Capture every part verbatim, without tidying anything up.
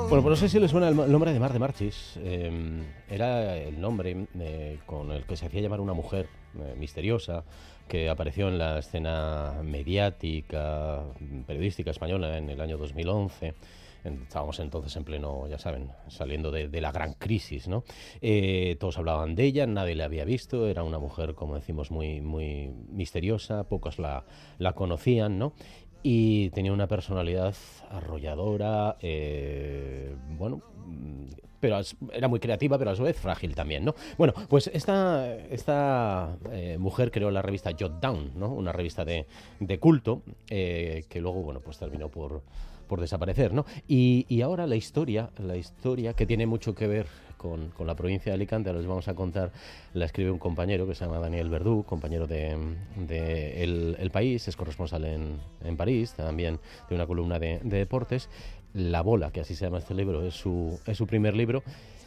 Bueno, pues no sé si le suena el, el nombre de Mar de Marchis. Eh, era el nombre eh, con el que se hacía llamar una mujer eh, misteriosa que apareció en la escena mediática, periodística española en el año dos mil once. Estábamos entonces en pleno, ya saben, saliendo de, de la gran crisis, ¿no? Eh, todos hablaban de ella, nadie la había visto, era una mujer, como decimos, muy, muy misteriosa, pocos la, la conocían, ¿no? Y tenía una personalidad arrolladora, eh, bueno, pero era muy creativa, pero a su vez frágil también, ¿no? Bueno, pues esta, esta eh, mujer creó la revista Jot Down, ¿no? Una revista de, de culto eh, que luego, bueno, pues terminó por, por desaparecer, ¿no? Y, y ahora la historia, la historia que tiene mucho que ver con, con la provincia de Alicante, ahora les vamos a contar, la escribe un compañero que se llama Daniel Verdú, compañero de, de el, el País, es corresponsal en, en París, también de una columna de, de deportes. La Bola, que así se llama este libro, es su, es su primer libro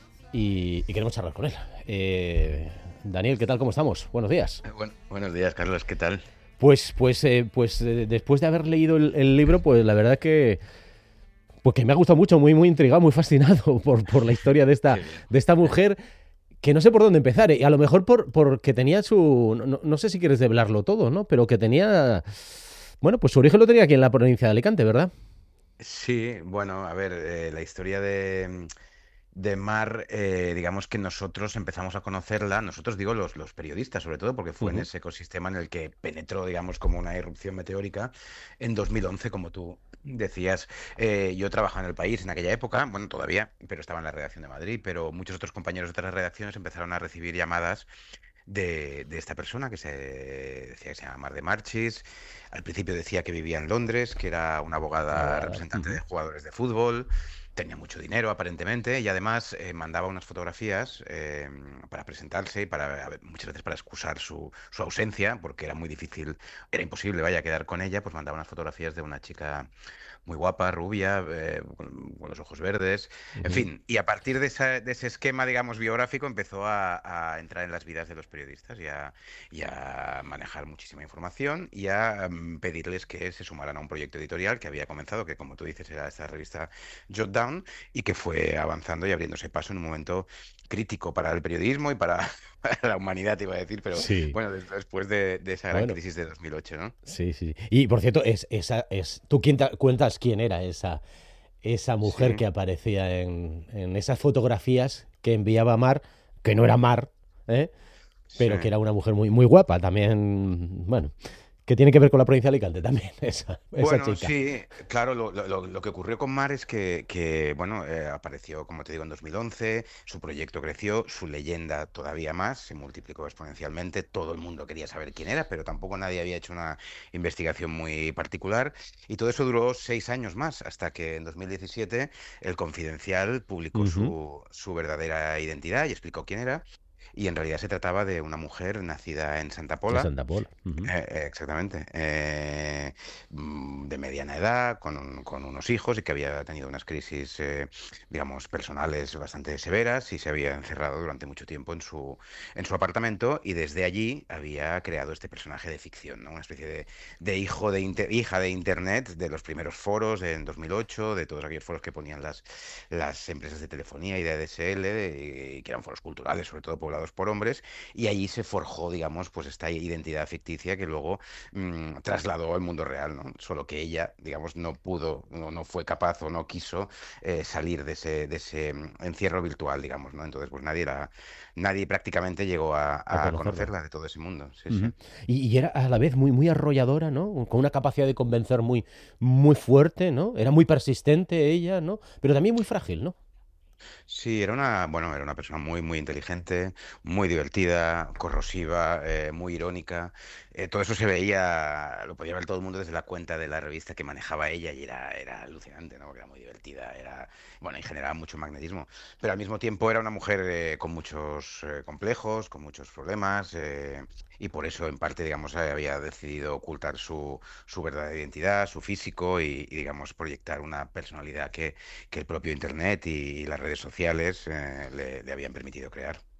y, y queremos charlar con él. Eh, Daniel, ¿qué tal? ¿Cómo estamos? Buenos días. Eh, Bueno, buenos días, Carlos, ¿qué tal? Pues, pues, eh, pues eh, después de haber leído el, el libro, pues la verdad que, pues que me ha gustado mucho, muy, muy intrigado, muy fascinado por, por la historia de esta, Qué bien. de esta mujer, que no sé por dónde empezar. Y a lo mejor por, porque tenía su... No, no sé si quieres develarlo todo, ¿no? Pero que tenía... Bueno, pues su origen lo tenía aquí en la provincia de Alicante, ¿verdad? Sí, bueno, a ver, eh, la historia de, de Mar, eh, digamos que nosotros empezamos a conocerla, nosotros digo los, los periodistas sobre todo, porque fue en Ujú. ese ecosistema en el que penetró, digamos, como una irrupción meteórica en dos mil once, como tú decías. Eh, yo trabajaba en El País en aquella época, bueno, todavía, pero estaba en la redacción de Madrid, pero muchos otros compañeros de otras redacciones empezaron a recibir llamadas de, de esta persona que se decía que se llama Mar de Marchis. Al principio decía que vivía en Londres, que era una Una abogada abogada. representante de Ujú. jugadores de fútbol, tenía mucho dinero aparentemente y además eh, mandaba unas fotografías eh, para presentarse y para, a ver, muchas veces para excusar su, su ausencia, porque era muy difícil, era imposible, vaya, quedar con ella, pues mandaba unas fotografías de una chica muy guapa, rubia, eh, con, con los ojos verdes, en Ujú. fin. Y a partir de, esa- de ese esquema, digamos, biográfico, empezó a, a entrar en las vidas de los periodistas y a, y a manejar muchísima información y a mm, pedirles que se sumaran a un proyecto editorial que había comenzado, que como tú dices era esta revista Jot Down, y que fue avanzando y abriéndose paso en un momento crítico para el periodismo y para, para la humanidad, iba a decir, pero Sí. bueno, des- después de, de esa gran Bueno, crisis de dos mil ocho, ¿no? sí, sí. Y por cierto, es, esa, es, ¿tú quién te- cuentas quién era esa, esa mujer Sí. que aparecía en, en esas fotografías que enviaba Mar, que no era Mar, ¿eh? Sí. Pero que era una mujer muy, muy guapa también, bueno, que tiene que ver con la provincia de Alicante también, esa, esa Bueno, chica. sí, claro, lo, lo- lo- lo que ocurrió con Mar es que, que, bueno, eh, apareció, como te digo, en dos mil once, su proyecto creció, su leyenda todavía más, se multiplicó exponencialmente, todo el mundo quería saber quién era, pero tampoco nadie había hecho una investigación muy particular, y todo eso duró seis años más, hasta que en dos mil diecisiete El Confidencial publicó Ujú. su, su verdadera identidad y explicó quién era, y en realidad se trataba de una mujer nacida en Santa De Pola. Santa Pola. Ujú. Eh, eh, exactamente. Eh, mm, de mediana edad, con, un- con unos hijos y que había tenido unas crisis, eh, digamos, personales bastante severas y se había encerrado durante mucho tiempo en su, en su apartamento y desde allí había creado este personaje de ficción, ¿no? Una especie de, de hijo de inte- hija de Internet, de los primeros foros en dos mil ocho, de todos aquellos foros que ponían las, las empresas de telefonía y de A D S L, y que eran foros culturales, sobre todo poblados por hombres, y allí se forjó, digamos, pues esta identidad ficticia que luego mm, trasladó al mundo real, ¿no? Solo que ella, digamos, no pudo, no, no fue capaz o no quiso eh, salir de ese, de ese mm, encierro virtual, digamos, ¿no? Entonces, pues nadie la, nadie prácticamente llegó a, A a conocerla. conocerla de todo ese mundo. Sí, sí. Ujú. Y, y era a la vez muy, muy arrolladora, ¿no? Con una capacidad de convencer muy, muy fuerte, ¿no? Era muy persistente ella, ¿no? Pero también muy frágil, ¿no? Sí, era una, bueno, era una persona muy, muy inteligente, muy divertida, corrosiva, eh, muy irónica. Eh, todo eso se veía, lo podía ver todo el mundo desde la cuenta de la revista que manejaba ella y era, era alucinante, ¿no? Porque era muy divertida, era, bueno, y generaba mucho magnetismo. Pero al mismo tiempo era una mujer eh, con muchos eh, complejos, con muchos problemas, eh, y por eso, en parte, digamos, eh, había decidido ocultar su, su verdadera identidad, su físico y, y, digamos, proyectar una personalidad que que el propio Internet y las redes sociales eh, le, le habían permitido crear.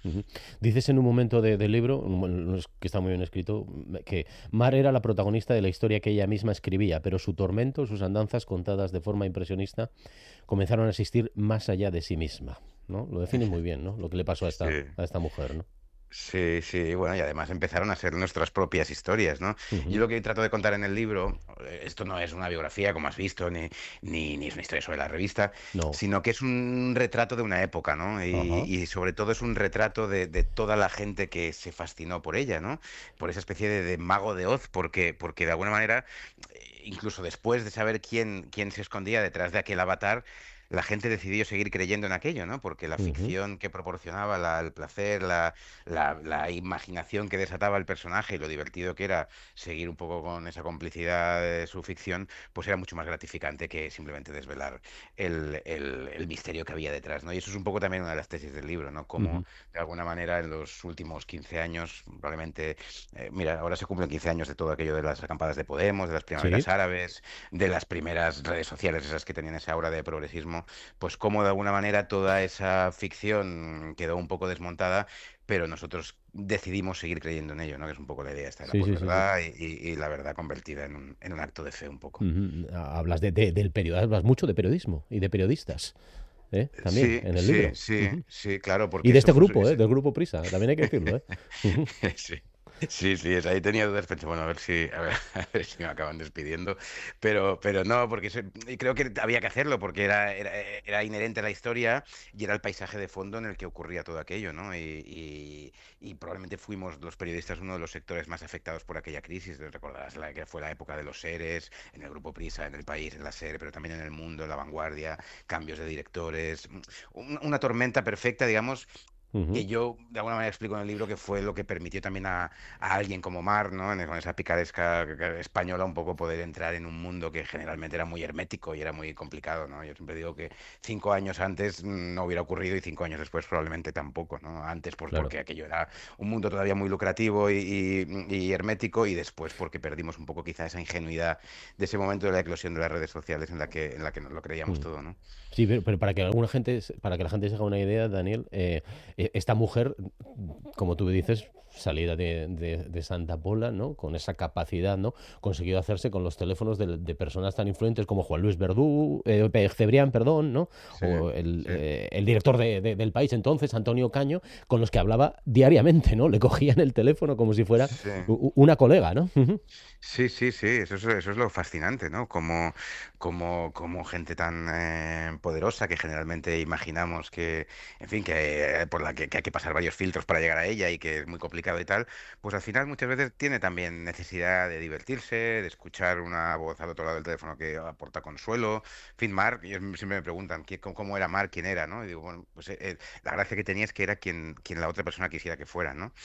Ujú. Dices en un momento de- del libro, un mo- es que está muy bien escrito, que Mar era la protagonista de la historia que ella misma escribía, pero su tormento, sus andanzas contadas de forma impresionista, comenzaron a existir más allá de sí misma, ¿no? Lo define muy bien, ¿no? Lo que le pasó a esta, Sí. a esta mujer, ¿no? Sí, sí, bueno, y además empezaron a ser nuestras propias historias, ¿no? Yo Ujú. lo que trato de contar en el libro, eh, esto no es una biografía, como has visto, ni, ni, ni es una historia sobre la revista, No. sino que es un retrato de una época, ¿no? Y, Ajá. y sobre todo es un retrato de, de toda la gente que se fascinó por ella, ¿no? Por esa especie de, de mago de Oz, porque, porque de alguna manera, eh, incluso después de saber quién, quién se escondía detrás de aquel avatar, la gente decidió seguir creyendo en aquello, ¿no? Porque la Ujú. ficción que proporcionaba, la- el placer, la, la, la imaginación que desataba el personaje y lo divertido que era seguir un poco con esa complicidad de su ficción, pues era mucho más gratificante que simplemente desvelar el, el- el misterio que había detrás, ¿no? Y eso es un poco también una de las tesis del libro, ¿no? Como Ujú. de alguna manera en los últimos quince años, probablemente, eh, mira, ahora se cumplen quince años de todo aquello de las acampadas de Podemos, de las Sí. primaveras árabes, de las primeras redes sociales, esas que tenían esa aura de progresismo, pues como de alguna manera toda esa ficción quedó un poco desmontada, pero nosotros decidimos seguir creyendo en ello, ¿no? Que es un poco la idea esta de la Sí, sí, sí, sí. posverdad y, y- y la verdad convertida en un, en un acto de fe un poco. Ujú. Ha- Hablas de, de- del periodismo, hablas mucho de periodismo y de periodistas, ¿eh? También Sí, en el sí, libro. sí, Ujú. sí, claro, Y porque de eso este fue... grupo, ¿eh? ese- Del grupo Prisa, también hay que decirlo, ¿eh? Ujú. Sí, sí, sí, es, ahí tenía dudas, pensé, bueno, a ver si, a ver, a ver si me acaban despidiendo, pero, pero no, porque se- y creo que había que hacerlo, porque era, era, era inherente a la historia y era el paisaje de fondo en el que ocurría todo aquello, ¿no? Y, y- y probablemente fuimos los periodistas uno de los sectores más afectados por aquella crisis, recordarás la que fue la época de los ERES, en el Grupo Prisa, en el país, en la SER, pero también en el mundo, en la vanguardia, cambios de directores, un- una tormenta perfecta, digamos, Ujú. que yo de alguna manera explico en el libro que fue lo que permitió también a, a alguien como Mar, ¿no? En- con esa picaresca española, un poco poder entrar en un mundo que generalmente era muy hermético y era muy complicado, ¿no? Yo siempre digo que cinco años antes mm, no hubiera ocurrido y cinco años después probablemente tampoco, ¿no? Antes pues Claro. porque aquello era un mundo todavía muy lucrativo y, y- y hermético, y después porque perdimos un poco quizá esa ingenuidad de ese momento de la eclosión de las redes sociales en la que, en la que nos lo creíamos Mm. todo, ¿no? Sí, pero, pero para que alguna gente, se- para que la gente se haga una idea, Daniel, eh, eh, esta mujer, como tú dices, salida de, de- de Santa Pola, ¿no? Con esa capacidad, ¿no? Consiguió hacerse con los teléfonos de, de personas tan influyentes como Juan Luis Verdú, eh, Pe- Cebrián, perdón, ¿no? Sí, O el, sí. eh, el director de- de- del país entonces, Antonio Caño, con los que hablaba diariamente, ¿no? Le cogían el teléfono como si fuera Sí. u- u- una colega, ¿no? Ujú. Sí, sí, sí, eso es, eso es lo fascinante, ¿no? Como, como, como gente tan eh, poderosa que generalmente imaginamos que, en fin, que eh, por la que, que hay que pasar varios filtros para llegar a ella y que es muy complicado y tal, pues al final muchas veces tiene también necesidad de divertirse, de escuchar una voz al otro lado del teléfono que aporta consuelo. En fin, Mark, ellos siempre me preguntan ¿qué- cómo, cómo era Mark, quién era, ¿no? Y digo, bueno, pues eh, eh, la gracia que tenía es que era quien, quien la otra persona quisiera que fuera, ¿no?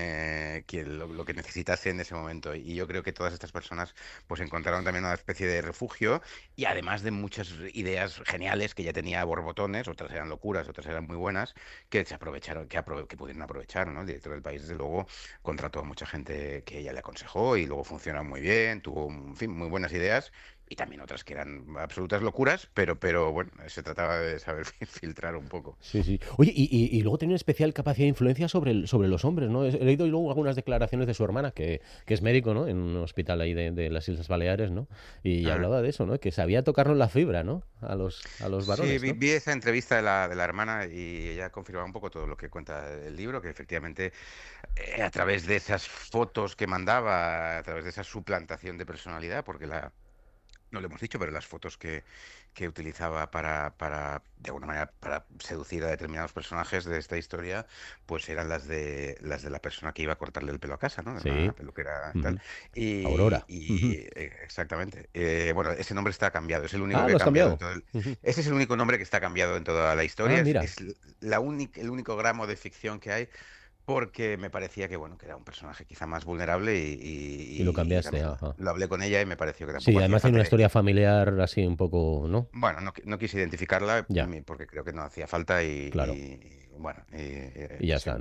Eh, quien, lo, lo que necesitase en ese momento. Y yo creo que todas estas personas pues encontraron también una especie de refugio, y además de muchas ideas geniales que ya tenía a borbotones, otras eran locuras, otras eran muy buenas, que se aprovecharon, que, aprove- que pudieron aprovechar, ¿no? El director del país, desde luego, contrató a mucha gente que ella le aconsejó y luego funcionó muy bien, tuvo, en fin, muy buenas ideas. Y también otras que eran absolutas locuras, pero, pero bueno, se trataba de saber filtrar un poco. Sí, sí. Oye, y, y- y luego tiene una especial capacidad de influencia sobre, el- sobre los hombres, ¿no? He he leído luego algunas declaraciones de su hermana, que, que es médico, ¿no? En un hospital ahí de, de las Islas Baleares, ¿no? Y Ah. hablaba de eso, ¿no? Que sabía tocarnos la fibra, ¿no? A los, a los Sí, varones, vi, ¿no? vi esa entrevista de la, de la hermana y ella confirmaba un poco todo lo que cuenta el libro, que efectivamente eh, a través de esas fotos que mandaba, a través de esa suplantación de personalidad, porque la, no lo hemos dicho, pero las fotos que, que utilizaba para, para, de alguna manera, para seducir a determinados personajes de esta historia, pues eran las de las de la persona que iba a cortarle el pelo a casa, ¿no? Era una Sí. peluquera y tal. Ujú. Y, Aurora. y, Ujú. eh, exactamente. Eh, bueno, ese nombre está cambiado, es el único Ah, que ¿lo ha has cambiado en cambiado? todo el... Ujú. Ese es el único nombre que está cambiado en toda la Ah, historia, es, mira. es la única, el único gramo de ficción que hay, porque me parecía que, bueno, que era un personaje quizá más vulnerable y, Y lo y- y cambiaste, también ajá. lo hablé con ella y me pareció que Sí, tampoco hacía además tiene falta una que... historia familiar así un poco, ¿no? Bueno, no, qui- no quise identificarla Ya, mm, porque creo que no hacía falta y, claro. y, bueno, y, eh, Y ya ese está, un ¿no? poco.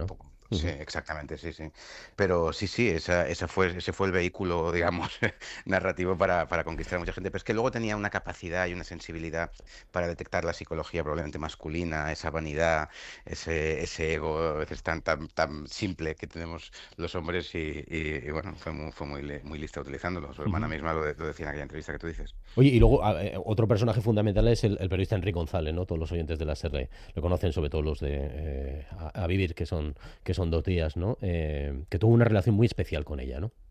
Sí, Ujú. exactamente, sí, sí. Pero sí, sí, esa, esa fue, ese fue el vehículo, digamos, narrativo para, para conquistar a mucha gente. Pero es que luego tenía una capacidad y una sensibilidad para detectar la psicología probablemente masculina, esa vanidad, ese, ese ego a veces tan, tan, tan simple que tenemos los hombres y, y- y bueno, fue muy, fue muy, li- muy lista utilizándolo. Su hermana Ujú. misma lo, de- lo decía en aquella entrevista que tú dices. Oye, y luego a- eh, otro personaje fundamental es el, el periodista Enrique González, ¿no? Todos los oyentes de la SER le, lo conocen, sobre todo los de eh, a, a Vivir, que son, que son dos días, ¿no? Eh, que tuvo una relación muy especial con ella, ¿no?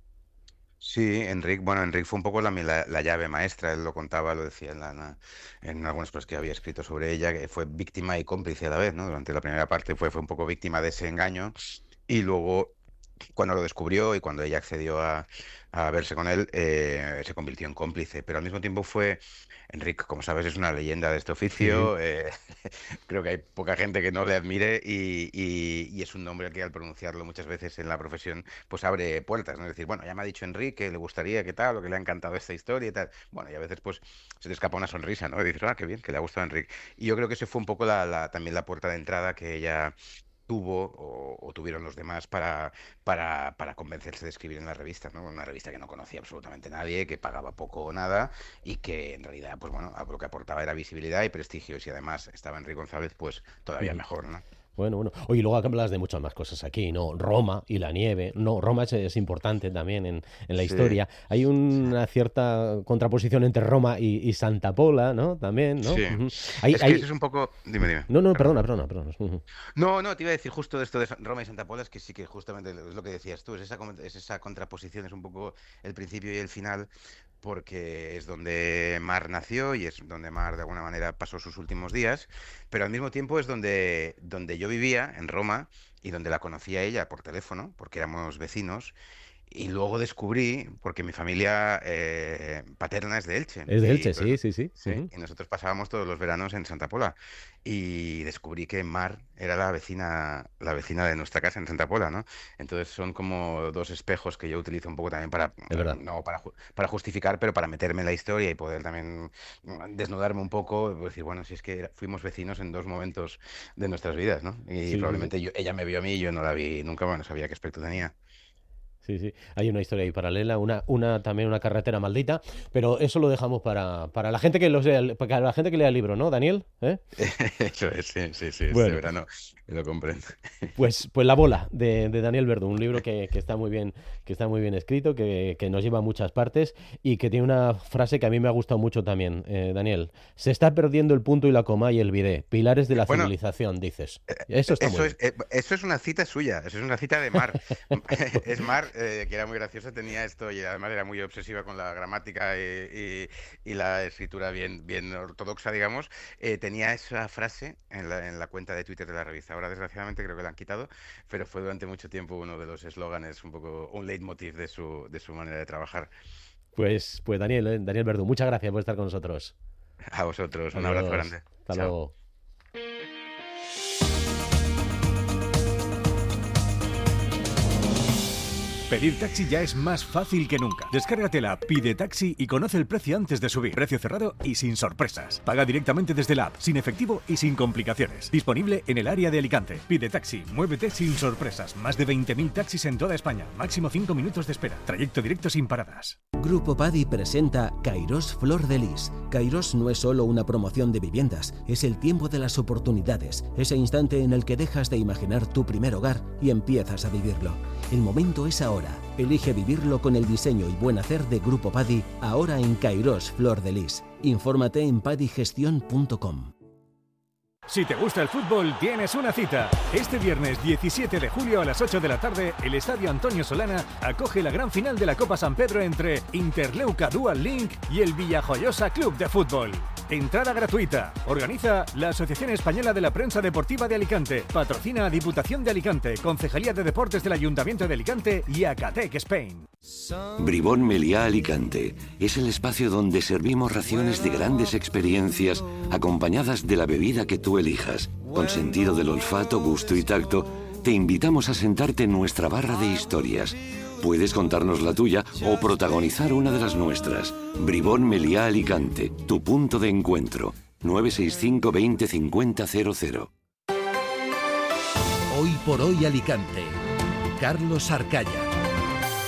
Sí, Enric, bueno, Enric fue un poco la, la- la llave maestra, él lo contaba, lo decía en, la- la- en algunas cosas que había escrito sobre ella, que fue víctima y cómplice a la vez, ¿no? Durante la primera parte fue, fue un poco víctima de ese engaño y luego cuando lo descubrió y cuando ella accedió a, a verse con él, eh, se convirtió en cómplice, pero al mismo tiempo fue, Enric, como sabes, es una leyenda de este Sí. oficio, eh, creo que hay poca gente que no le admire y, y- y es un nombre que al pronunciarlo muchas veces en la profesión pues abre puertas, ¿no? Es decir, bueno, ya me ha dicho Enrique que le gustaría, que tal, o que le ha encantado esta historia y tal. Bueno, y a veces pues se te escapa una sonrisa, ¿no? Y dices, ah, qué bien, que le ha gustado a Enrique. Y yo creo que ese fue un poco la, la- también la puerta de entrada que ella tuvo o, o tuvieron los demás para, para, para convencerse de escribir en la revista, ¿no? Una revista que no conocía absolutamente nadie, que pagaba poco o nada y que en realidad, pues bueno, lo que aportaba era visibilidad y prestigio. Y si además estaba Enrique González, pues todavía Ujú. mejor, ¿no? Bueno, bueno. Oye, y luego hablas de muchas más cosas aquí, ¿no? Roma y la nieve. No, Roma es, es importante también en, en la Sí, historia. Hay sí. una cierta contraposición entre Roma y, y Santa Pola, ¿no? También, ¿no? Sí. Ujú. Hay, Es que eso hay... es un poco. Dime, dime, No, no, perdón. perdona, perdona, perdona. Ujú. No, no, te iba a decir justo de esto de Sa- Roma y Santa Pola, es que sí que justamente es lo que decías tú, es esa, com- es esa contraposición, es un poco el principio y el final, porque es donde Mar nació y es donde Mar de alguna manera pasó sus últimos días, pero al mismo tiempo es donde, donde yo vivía, en Roma, y donde la conocía ella por teléfono, porque éramos vecinos. Y luego descubrí, porque mi familia eh, paterna es de Elche, Es de y Elche, entonces, sí, no- sí, sí. sí, Ujú. y nosotros pasábamos todos los veranos en Santa Pola. Y descubrí que Mar era la vecina, la vecina de nuestra casa en Santa Pola, ¿no? Entonces son como dos espejos que yo utilizo un poco también para, Es verdad. no para, ju- para justificar, pero para meterme en la historia y poder también mm, desnudarme un poco, y decir, bueno, si es que era- fuimos vecinos en dos momentos de nuestras vidas, ¿no? Y Sí, sí, sí. probablemente yo, ella me vio a mí y yo no la vi nunca, bueno, no sabía qué aspecto tenía. Sí, sí. Hay una historia ahí paralela, una, una también una carretera maldita, pero eso lo dejamos para, para la gente que los lea, para la gente que lea el libro, ¿no, Daniel? ¿Eh? Eso es, sí, sí, sí, este Bueno, verano lo comprendo. pues, pues La bola de, de Daniel Verdú, un libro que, que está muy bien, que está muy bien escrito, que, que nos lleva a muchas partes y que tiene una frase que a mí me ha gustado mucho también, eh, Daniel. Se está perdiendo el punto y la coma y el bidé, pilares de la Bueno, civilización, dices. Eso está muy eso es, bien. eh, eso es una cita suya, eso es una cita de Mar. Es Mar, eh, que era muy graciosa, tenía esto y además era muy obsesiva con la gramática y, y- y la escritura bien, bien ortodoxa, digamos. Eh, tenía esa frase en la, en la cuenta de Twitter de la revista. Ahora, desgraciadamente, creo que la han quitado, pero fue durante mucho tiempo uno de los eslóganes, un poco un leitmotiv de su, de su manera de trabajar. Pues, pues Daniel, eh, Daniel Verdú, muchas gracias por estar con nosotros. A vosotros, un abrazo Adiós. grande. Hasta Chao. luego. Pedir taxi ya es más fácil que nunca. Descárgate la app Pide Taxi y conoce el precio antes de subir. Precio cerrado y sin sorpresas. Paga directamente desde la app, sin efectivo y sin complicaciones. Disponible en el área de Alicante. Pide Taxi, muévete sin sorpresas. Más de veinte mil taxis en toda España. Máximo cinco minutos de espera. Trayecto directo sin paradas. Grupo Padi presenta Kairos Flor de Lis. Kairos no es solo una promoción de viviendas, es el tiempo de las oportunidades, ese instante en el que dejas de imaginar tu primer hogar y empiezas a vivirlo. El momento es ahora. Elige vivirlo con el diseño y buen hacer de Grupo Padi, ahora en Kairos Flor de Lis. Infórmate en padigestión punto com. Si te gusta el fútbol, tienes una cita. Este viernes diecisiete de julio a las ocho de la tarde, el Estadio Antonio Solana acoge la gran final de la Copa San Pedro entre Interleuca Dual Link y el Villajoyosa Club de Fútbol. Entrada gratuita. Organiza la Asociación Española de la Prensa Deportiva de Alicante. Patrocina a Diputación de Alicante, Concejalía de Deportes del Ayuntamiento de Alicante y Acatec Spain. Bribón Meliá Alicante es el espacio donde servimos raciones de grandes experiencias acompañadas de la bebida que tú elijas. Con sentido del olfato, gusto y tacto, te invitamos a sentarte en nuestra barra de historias. Puedes contarnos la tuya o protagonizar una de las nuestras. Bribón Meliá Alicante, tu punto de encuentro. nueve seis cinco veinte cincuenta cero cero. Hoy por hoy Alicante. Carlos Arcaya.